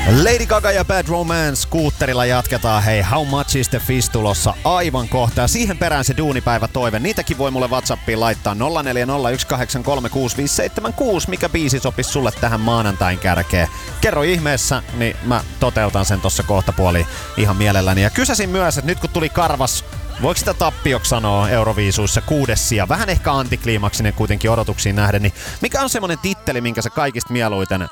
Lady Gaga ja Bad Romance skuutterilla jatketaan. Hei, How Much Is The Fist tulossa aivan kohta. Ja siihen perään se duunipäivä toive. Niitäkin voi mulle WhatsAppiin laittaa 0401836576. Mikä biisi sopisi sulle tähän maanantain kärkeen? Kerro ihmeessä, niin mä toteutan sen tossa kohtapuoliin ihan mielelläni. Ja kysäsin myös, että nyt kun tuli Karvas, voiko sitä tappioksi sanoa Euroviisuissa 6. sija? Vähän ehkä antikliimaksinen kuitenkin odotuksiin nähden. Niin mikä on semmonen titteli, minkä sä kaikista mieluiten